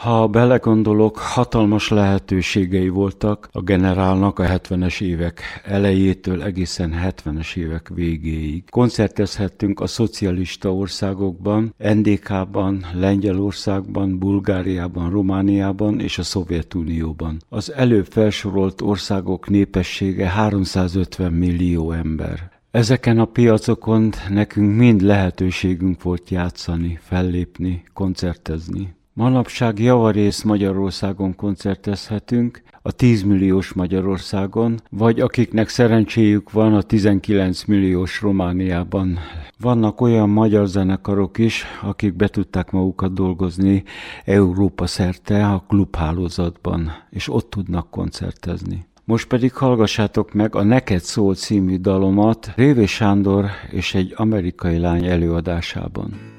Ha belegondolok, hatalmas lehetőségei voltak a generálnak a 70-es évek elejétől egészen 70-es évek végéig. Koncertezhettünk a szocialista országokban, NDK-ban, Lengyelországban, Bulgáriában, Romániában és a Szovjetunióban. Az előbb felsorolt országok népessége 350 millió ember. Ezeken a piacokon nekünk mind lehetőségünk volt játszani, fellépni, koncertezni. Manapság javarész Magyarországon koncertezhetünk, a 10 milliós Magyarországon, vagy akiknek szerencséjük van a 19 milliós Romániában. Vannak olyan magyar zenekarok is, akik be tudták magukat dolgozni Európa szerte a klubhálózatban, és ott tudnak koncertezni. Most pedig hallgassátok meg a Neked szól című dalomat Révé Sándor és egy amerikai lány előadásában.